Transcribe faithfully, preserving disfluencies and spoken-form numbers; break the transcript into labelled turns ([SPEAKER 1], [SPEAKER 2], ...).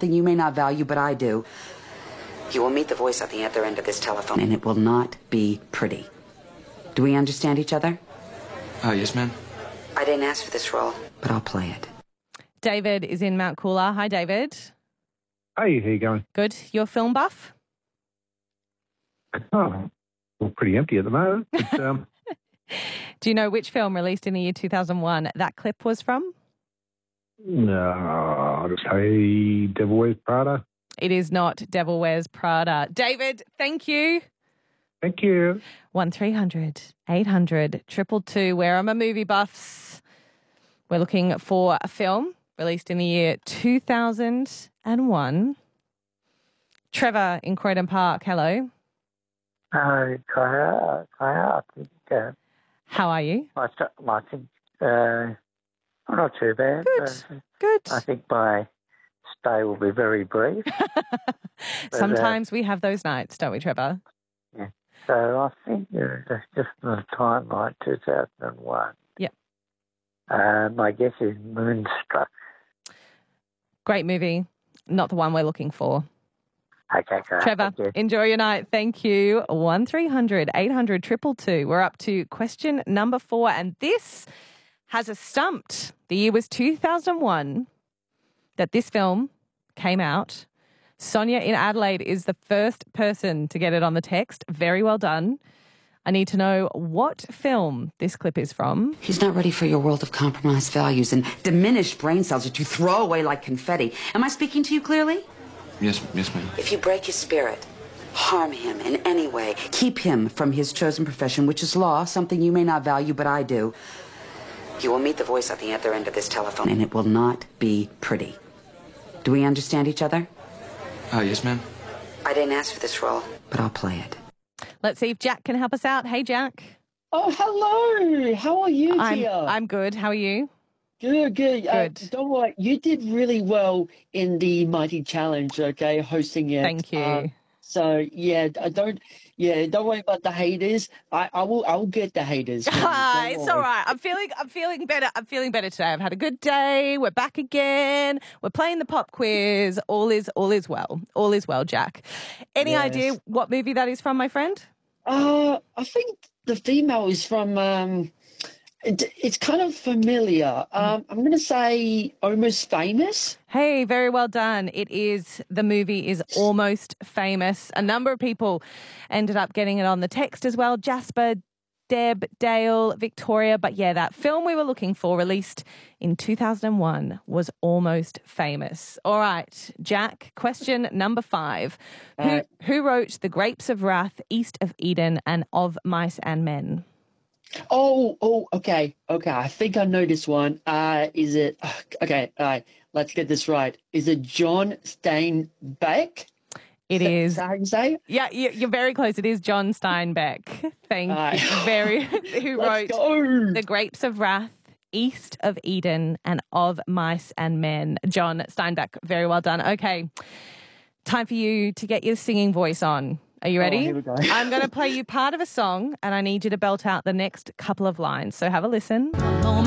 [SPEAKER 1] something you may not value, but I do. You will meet the voice at the other end of this telephone, and it will not be pretty. Do we understand each other?
[SPEAKER 2] Oh, yes, ma'am.
[SPEAKER 1] I didn't ask for this role, but I'll play it.
[SPEAKER 3] David is in Mount Coolor. Hi, David.
[SPEAKER 4] Hey, how you going?
[SPEAKER 3] Good. You're a film buff?
[SPEAKER 4] Oh, well, pretty empty at the moment. But, um,
[SPEAKER 3] Do you know which film released in the year two thousand one that clip was from?
[SPEAKER 4] no, I'll just say Devil Wears Prada.
[SPEAKER 3] It is not Devil Wears Prada. David, thank you.
[SPEAKER 4] Thank you.
[SPEAKER 3] one three hundred eight hundred two two two. Where are my movie buffs? We're looking for a film released in the year two thousand one. Trevor in Croydon Park, hello.
[SPEAKER 5] Hi, Kaya. Kaya, I think, uh,
[SPEAKER 3] How are you?
[SPEAKER 5] I, th- I think, uh, I'm not too bad.
[SPEAKER 3] Good,
[SPEAKER 5] Uh,
[SPEAKER 3] good.
[SPEAKER 5] I think my stay will be very brief.
[SPEAKER 3] Sometimes we have those nights, don't we, Trevor?
[SPEAKER 5] Yeah. So I think uh, it's just the timeline, two thousand one.
[SPEAKER 3] Yep.
[SPEAKER 5] Uh, my guess is Moonstruck.
[SPEAKER 3] Great movie. Not the one we're looking for.
[SPEAKER 5] Okay, okay.
[SPEAKER 3] Trevor,
[SPEAKER 5] Thank you.
[SPEAKER 3] enjoy your night. Thank you. one three hundred eight hundred two two two. We're up to question number four, and this has us stumped. The year was two thousand one that this film came out. Sonia in Adelaide is the first person to get it on the text. Very well done. I need to know what film this clip is from.
[SPEAKER 1] He's not ready for your world of compromised values and diminished brain cells that you throw away like confetti. Am I speaking to you clearly?
[SPEAKER 2] Yes, yes, ma'am.
[SPEAKER 1] If you break his spirit, harm him in any way, keep him from his chosen profession, which is law, something you may not value, but I do, you will meet the voice at the other end of this telephone, and it will not be pretty. Do we understand each other?
[SPEAKER 2] Oh, yes, ma'am.
[SPEAKER 1] I didn't ask for this role, but I'll play it.
[SPEAKER 3] Let's see if Jack can help us out. Hey, Jack.
[SPEAKER 6] Oh, hello. How are you,
[SPEAKER 3] I'm,
[SPEAKER 6] dear?
[SPEAKER 3] I'm good. How are you?
[SPEAKER 6] Good, good. Uh,
[SPEAKER 3] Good.
[SPEAKER 6] don't worry. You did really well in the Mighty Challenge, okay, hosting it.
[SPEAKER 3] Thank you.
[SPEAKER 6] Uh, so, yeah, I don't, yeah, don't worry about the haters. I, I will, I will get the haters. Don't
[SPEAKER 3] Ah, it's
[SPEAKER 6] worry.
[SPEAKER 3] all right. I'm feeling I'm feeling better. I'm feeling better today. I've had a good day. We're back again. We're playing the pop quiz. All is all is well. All is well, Jack. Any
[SPEAKER 6] Yes.
[SPEAKER 3] idea what movie that is from, my friend?
[SPEAKER 6] Uh, I think the female is from, um, it, it's kind of familiar. Um, I'm going to say Almost Famous.
[SPEAKER 3] Hey, very well done. It is, the movie is Almost Famous. A number of people ended up getting it on the text as well. Jasper, Deb, Dale, Victoria. But yeah, that film we were looking for, released in two thousand one, was Almost Famous. All right, Jack, question number five. Who,
[SPEAKER 6] All right.
[SPEAKER 3] who wrote The Grapes of Wrath, East of Eden, and Of Mice and Men?
[SPEAKER 6] Oh, oh, okay, okay. I think I know this one. Uh, is it, okay, all right, let's get this right. Is it John Steinbeck?
[SPEAKER 3] It
[SPEAKER 6] Is
[SPEAKER 3] is.
[SPEAKER 6] that how you say?
[SPEAKER 3] Yeah, you- you're very close. It is John Steinbeck. Thank
[SPEAKER 6] Aye.
[SPEAKER 3] you. Very, who wrote
[SPEAKER 6] Let's go.
[SPEAKER 3] The Grapes of Wrath, East of Eden, and Of Mice and Men. John Steinbeck. Very well done. Okay, time for you to get your singing voice on. Are you ready?
[SPEAKER 6] Oh, here we go.
[SPEAKER 3] I'm going to play you part of a song, and I need you to belt out the next couple of lines. So have a listen.